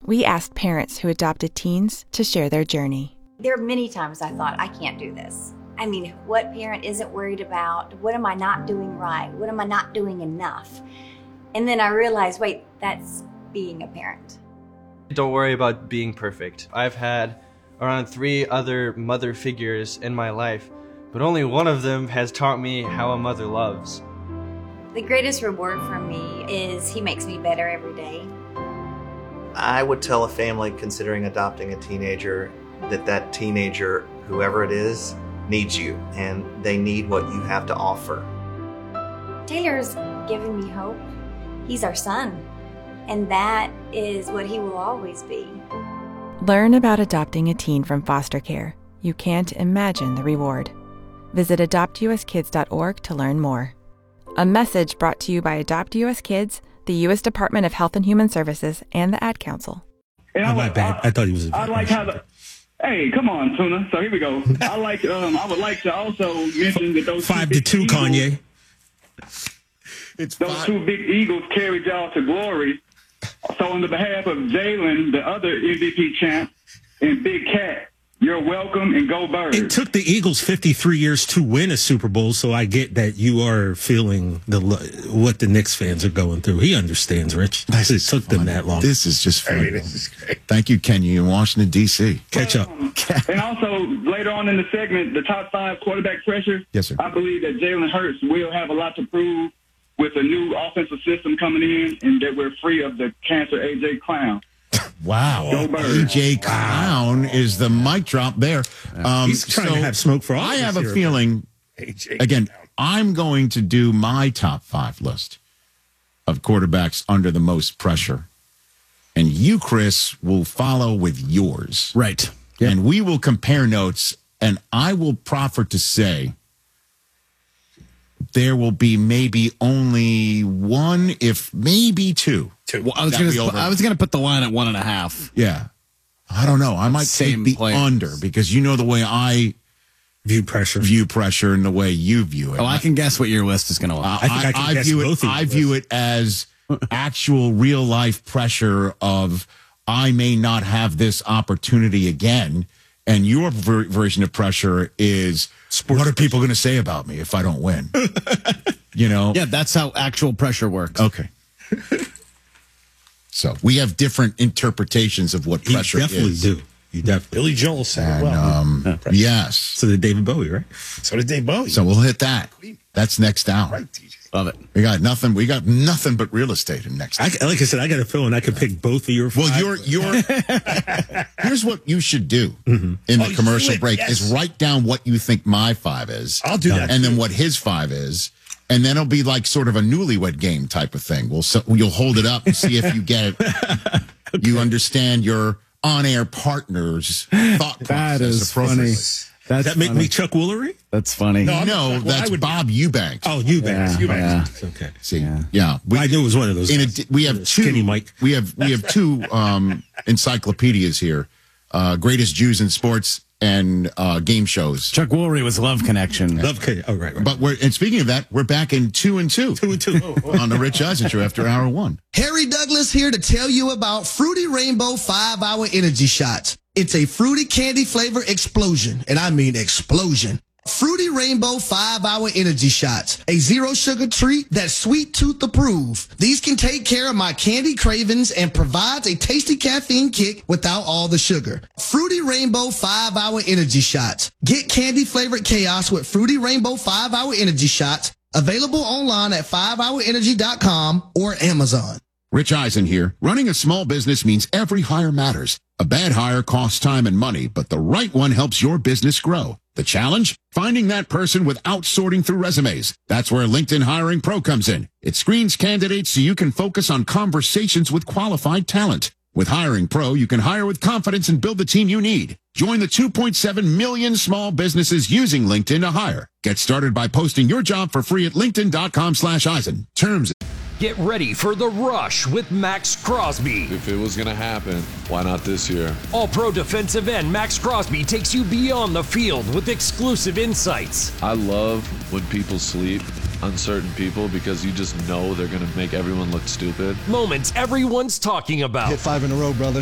We asked parents who adopted teens to share their journey. There are many times I thought, I can't do this. I mean, what parent isn't worried about? What am I not doing right? What am I not doing enough? And then I realized, wait, that's being a parent. Don't worry about being perfect. I've had around 3 other mother figures in my life, but only one of them has taught me how a mother loves. The greatest reward for me is he makes me better every day. I would tell a family considering adopting a teenager that teenager, whoever it is, needs you, and they need what you have to offer. Taylor's given me hope. He's our son, and that is what he will always be. Learn about adopting a teen from foster care. You can't imagine the reward. Visit adoptuskids.org to learn more. A message brought to you by Adopt US Kids, the U.S. Department of Health and Human Services, and the Ad Council. And my bad. I thought he was. I like how the. Hey, come on, Tuna. So here we go. I would like to also mention that those 5-2, Kanye. Those 2 big Eagles carried y'all to glory. So on the behalf of Jalen, the other MVP champ, and Big Cat, you're welcome and go Birds. It took the Eagles 53 years to win a Super Bowl, so I get that you are feeling what the Knicks fans are going through. He understands, Rich. It took them that long. This is just funny. This is great. Thank you, Kenya, in Washington, D.C. Catch up. And also, later on in the segment, the top 5 quarterback pressure. Yes, sir. I believe that Jalen Hurts will have a lot to prove with a new offensive system coming in, and that we're free of the cancer A.J. Clown. Wow. A.J. Clown is the mic drop there. He's trying to have smoke for all I have a feeling, again, I'm going to do my top 5 list of quarterbacks under the most pressure. And you, Chris, will follow with yours. Right. Yep. And we will compare notes, and I will proffer to say there will be maybe only 1, if maybe 2. Well, I was going to put the line at 1.5. Yeah. I don't know. I might take the under because you know the way I view pressure and the way you view it. Oh, I can guess what your list is going to look. I view it as actual real life pressure of I may not have this opportunity again. And your version of pressure is what are people going to say about me if I don't win? You know? Yeah, that's how actual pressure works. Okay. So we have different interpretations of what pressure is. You definitely. Billy Joel said it well. Yes. So did David Bowie, right? So did Dave Bowie. So we'll hit that. That's next hour. Right, TJ. Love it. We got nothing but real estate in next hour. Like I said, I got a feeling I could pick both of your 5. Well, here's what you should do in the commercial break is write down what you think my 5 is. I'll do that. And then what his 5 is. And then it'll be like sort of a newlywed game type of thing. You'll hold it up and see if you get it. Okay. You understand your on-air partner's thought process. That is funny. Does that make me Chuck Woolery? That's funny. No, that's Bob Eubanks. Oh, Eubanks. Yeah. Okay. See, yeah. I knew it was one of those. We have 2. Skinny Mike. We have 2 encyclopedias here: Greatest Jews in Sports and game shows. Chuck Woolery was Love Connection. Oh, right. But speaking of that, we're back in 2 and 2. 2 and 2 on the Rich Eisen Show after hour 1. Harry Douglas here to tell you about Fruity Rainbow 5-Hour Energy Shots. It's a fruity candy flavor explosion, and I mean explosion. Fruity Rainbow 5-Hour Energy Shots, a zero sugar treat that's sweet tooth approved. These can take care of my candy cravings and provides a tasty caffeine kick without all the sugar. Fruity Rainbow 5-Hour Energy Shots. Get candy flavored chaos with Fruity Rainbow 5-Hour Energy Shots. Available online at 5hourenergy.com or Amazon. Rich Eisen here. Running a small business means every hire matters. A bad hire costs time and money, but the right one helps your business grow. The challenge? Finding that person without sorting through resumes. That's where LinkedIn Hiring Pro comes in. It screens candidates so you can focus on conversations with qualified talent. With Hiring Pro, you can hire with confidence and build the team you need. Join the 2.7 million small businesses using LinkedIn to hire. Get started by posting your job for free at linkedin.com/Eisen. Terms. Get ready for The Rush with Max Crosby. If it was going to happen, why not this year? All-pro defensive end Max Crosby takes you beyond the field with exclusive insights. I love when people sleep, uncertain people, because you just know they're going to make everyone look stupid. Moments everyone's talking about. Hit 5 in a row, brother.